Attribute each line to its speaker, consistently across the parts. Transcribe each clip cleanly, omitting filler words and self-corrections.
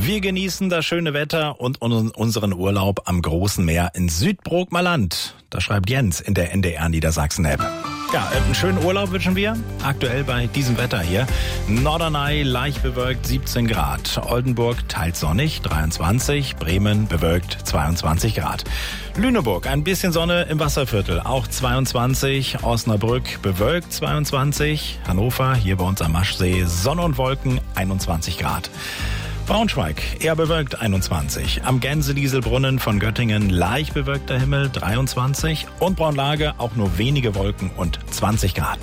Speaker 1: Wir genießen das schöne Wetter und unseren Urlaub am großen Meer in Südbrookmerland. Das schreibt Jens in der NDR Niedersachsen-App. Ja, einen schönen Urlaub wünschen wir. Aktuell bei diesem Wetter hier. Norderney leicht bewölkt 17 Grad. Oldenburg teils sonnig 23. Bremen bewölkt 22 Grad. Lüneburg ein bisschen Sonne im Wasserviertel auch 22. Osnabrück bewölkt 22. Hannover hier bei uns am Maschsee Sonne und Wolken 21 Grad. Braunschweig eher bewölkt 21. Am Gänsedieselbrunnen von Göttingen leicht bewölkter Himmel 23. Und Braunlage auch nur wenige Wolken und 20 Grad.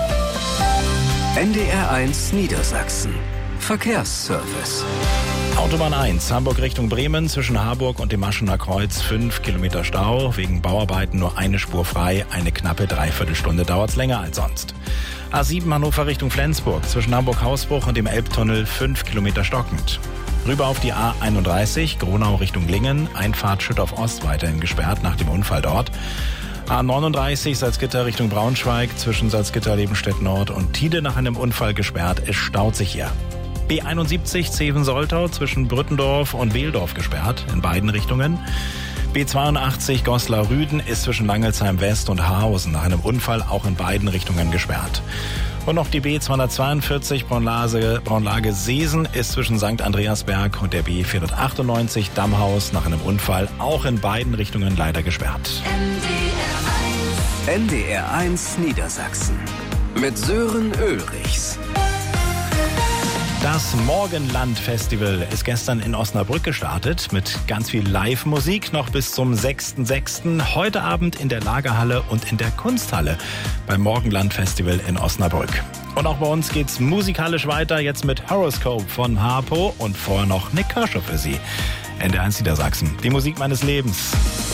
Speaker 2: NDR1 Niedersachsen. Verkehrsservice.
Speaker 1: Autobahn 1, Hamburg Richtung Bremen, zwischen Harburg und dem Maschener Kreuz 5 Kilometer Stau. Wegen Bauarbeiten nur eine Spur frei, eine knappe Dreiviertelstunde dauert's länger als sonst. A7 Hannover Richtung Flensburg, zwischen Hamburg-Hausbruch und dem Elbtunnel 5 Kilometer stockend. Rüber auf die A31, Gronau Richtung Lingen, Einfahrt Schüttorf Ost weiterhin gesperrt nach dem Unfall dort. A39 Salzgitter Richtung Braunschweig, zwischen Salzgitter-Lebenstedt Nord und Tide nach einem Unfall gesperrt. Es staut sich hier. B71 Zeven-Soltau zwischen Brüttendorf und Wehldorf gesperrt, in beiden Richtungen. B82 Goslar-Rüden ist zwischen Langelsheim West und Haarhausen nach einem Unfall auch in beiden Richtungen gesperrt. Und noch die B242 Braunlage-Seesen ist zwischen St. Andreasberg und der B498 Dammhaus nach einem Unfall auch in beiden Richtungen leider gesperrt.
Speaker 2: NDR1 Niedersachsen mit Sören Ulrichs.
Speaker 1: Das Morgenland-Festival ist gestern in Osnabrück gestartet mit ganz viel Live-Musik noch bis zum 6.6. Heute Abend in der Lagerhalle und in der Kunsthalle beim Morgenland-Festival in Osnabrück. Und auch bei uns geht's musikalisch weiter, jetzt mit Horoscope von Harpo und vorher noch Nick Kershaw für Sie. NDR1 Niedersachsen, die Musik meines Lebens.